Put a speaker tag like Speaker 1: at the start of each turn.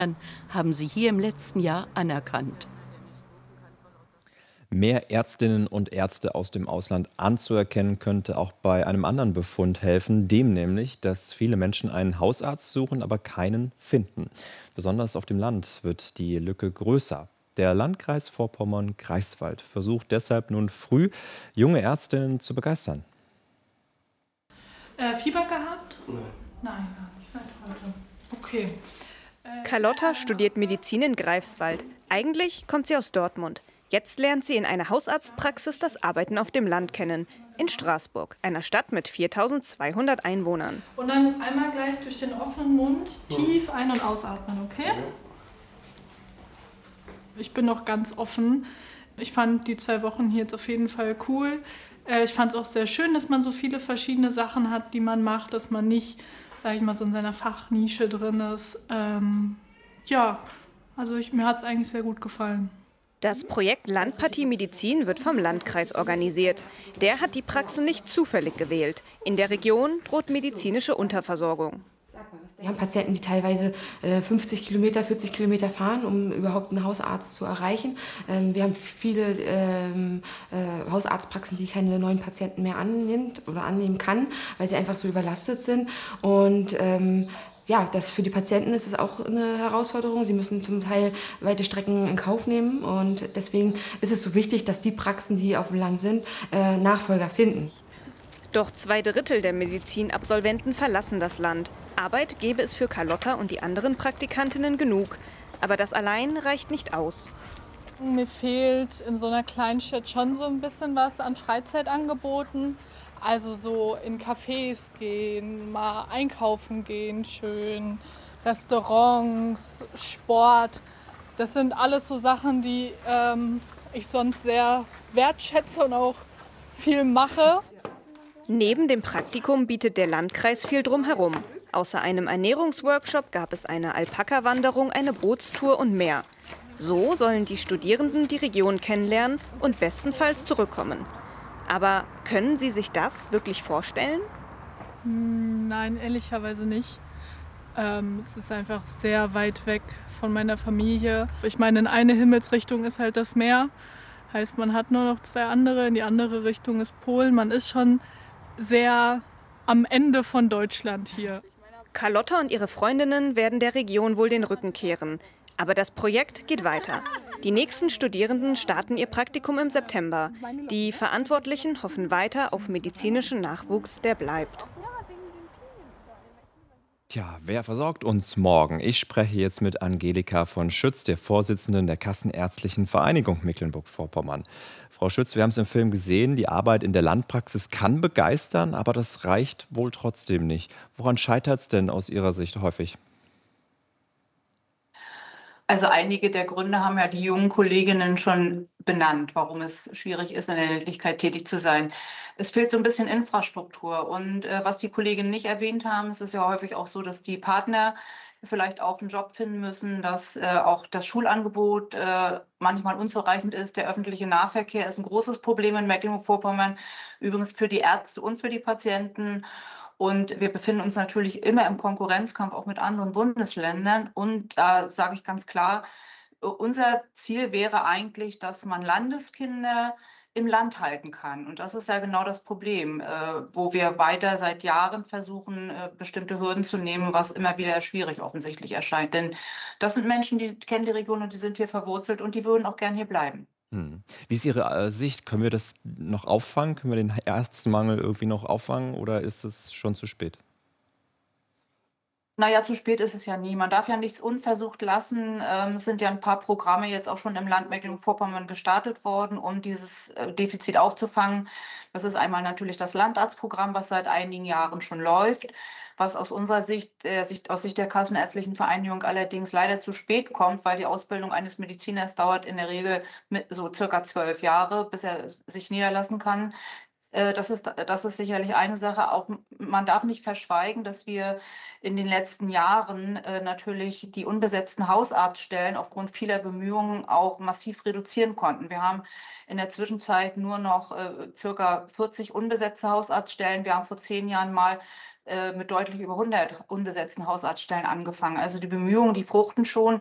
Speaker 1: haben sie hier im letzten Jahr anerkannt.
Speaker 2: Mehr Ärztinnen und Ärzte aus dem Ausland anzuerkennen, könnte auch bei einem anderen Befund helfen, dem nämlich, dass viele Menschen einen Hausarzt suchen, aber keinen finden. Besonders auf dem Land wird die Lücke größer. Der Landkreis Vorpommern-Greifswald versucht deshalb nun früh, junge Ärztinnen zu begeistern.
Speaker 3: Fieber gehabt? Nein, gar nicht seit heute. Okay.
Speaker 4: Carlotta studiert Medizin in Greifswald. Eigentlich kommt sie aus Dortmund. Jetzt lernt sie in einer Hausarztpraxis das Arbeiten auf dem Land kennen. In Straßburg, einer Stadt mit 4.200 Einwohnern.
Speaker 3: Und dann einmal gleich durch den offenen Mund tief ein- und ausatmen, okay? Ich bin noch ganz offen. Ich fand die 2 Wochen hier jetzt auf jeden Fall cool. Ich fand es auch sehr schön, dass man so viele verschiedene Sachen hat, die man macht, dass man nicht, sage ich mal, so in seiner Fachnische drin ist. Ja, also mir hat es eigentlich sehr gut gefallen.
Speaker 4: Das Projekt Landpartie Medizin wird vom Landkreis organisiert. Der hat die Praxen nicht zufällig gewählt. In der Region droht medizinische Unterversorgung.
Speaker 5: Wir haben Patienten, die teilweise 50 Kilometer, 40 Kilometer fahren, um überhaupt einen Hausarzt zu erreichen. Wir haben viele Hausarztpraxen, die keine neuen Patienten mehr annimmt oder annehmen kann, weil sie einfach so überlastet sind. Und ja, das für die Patienten ist es auch eine Herausforderung. Sie müssen zum Teil weite Strecken in Kauf nehmen. Und deswegen ist es so wichtig, dass die Praxen, die auf dem Land sind, Nachfolger finden.
Speaker 4: Doch 2/3 der Medizinabsolventen verlassen das Land. Arbeit gäbe es für Carlotta und die anderen Praktikantinnen genug. Aber das allein reicht nicht aus.
Speaker 3: Mir fehlt in so einer Kleinstadt schon so ein bisschen was an Freizeitangeboten. Also so in Cafés gehen, mal einkaufen gehen, schön, Restaurants, Sport. Das sind alles so Sachen, die ich sonst sehr wertschätze und auch viel mache.
Speaker 4: Neben dem Praktikum bietet der Landkreis viel drumherum. Außer einem Ernährungsworkshop gab es eine Alpaka-Wanderung, eine Bootstour und mehr. So sollen die Studierenden die Region kennenlernen und bestenfalls zurückkommen. Aber können Sie sich das wirklich vorstellen?
Speaker 3: Nein, ehrlicherweise nicht. Es ist einfach sehr weit weg von meiner Familie. Ich meine, in eine Himmelsrichtung ist halt das Meer. Heißt, man hat nur noch 2 andere, in die andere Richtung ist Polen. Man ist schon sehr am Ende von Deutschland hier.
Speaker 4: Carlotta und ihre Freundinnen werden der Region wohl den Rücken kehren. Aber das Projekt geht weiter. Die nächsten Studierenden starten ihr Praktikum im September. Die Verantwortlichen hoffen weiter auf medizinischen Nachwuchs, der bleibt.
Speaker 2: Tja, wer versorgt uns morgen? Ich spreche jetzt mit Angelika von Schütz, der Vorsitzenden der Kassenärztlichen Vereinigung Mecklenburg-Vorpommern. Frau Schütz, wir haben es im Film gesehen, die Arbeit in der Landpraxis kann begeistern, aber das reicht wohl trotzdem nicht. Woran scheitert es denn aus Ihrer Sicht häufig?
Speaker 6: Also einige der Gründe haben ja die jungen Kolleginnen schon benannt, warum es schwierig ist, in der Ländlichkeit tätig zu sein. Es fehlt so ein bisschen Infrastruktur. Und was die Kolleginnen nicht erwähnt haben, es ist ja häufig auch so, dass die Partner vielleicht auch einen Job finden müssen, dass auch das Schulangebot manchmal unzureichend ist. Der öffentliche Nahverkehr ist ein großes Problem in Mecklenburg-Vorpommern, übrigens für die Ärzte und für die Patienten. Und wir befinden uns natürlich immer im Konkurrenzkampf auch mit anderen Bundesländern. Und da sage ich ganz klar, unser Ziel wäre eigentlich, dass man Landeskinder im Land halten kann. Und das ist ja genau das Problem, wo wir weiter seit Jahren versuchen, bestimmte Hürden zu nehmen, was immer wieder schwierig offensichtlich erscheint. Denn das sind Menschen, die kennen die Region und die sind hier verwurzelt und die würden auch gern hier bleiben.
Speaker 2: Wie ist Ihre Sicht? Können wir das noch auffangen? Können wir den Ärztemangel irgendwie noch auffangen oder ist es schon zu spät?
Speaker 6: Na ja, zu spät ist es ja nie. Man darf ja nichts unversucht lassen. Es sind ja ein paar Programme jetzt auch schon im Land Mecklenburg-Vorpommern gestartet worden, um dieses Defizit aufzufangen. Das ist einmal natürlich das Landarztprogramm, was seit einigen Jahren schon läuft, was aus unserer Sicht, aus Sicht der Kassenärztlichen Vereinigung allerdings leider zu spät kommt, weil die Ausbildung eines Mediziners dauert in der Regel mit so circa 12 Jahre, bis er sich niederlassen kann. Das ist sicherlich eine Sache. Auch man darf nicht verschweigen, dass wir in den letzten Jahren natürlich die unbesetzten Hausarztstellen aufgrund vieler Bemühungen auch massiv reduzieren konnten. Wir haben in der Zwischenzeit nur noch circa 40 unbesetzte Hausarztstellen. Wir haben vor 10 Jahren mal mit deutlich über 100 unbesetzten Hausarztstellen angefangen. Also die Bemühungen, die fruchten schon.